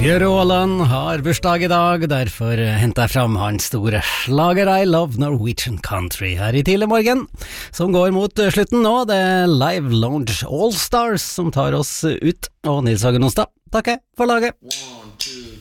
Bjørn Åland har bursdag i dag, derfor henter jeg fram hans store slager I Love Norwegian Country her i tidlig morgen, som går mot slutten nå. Det er Live Lounge All Stars som tar oss ut, og Nils Hagen Onsdag takker for laget. 1, 2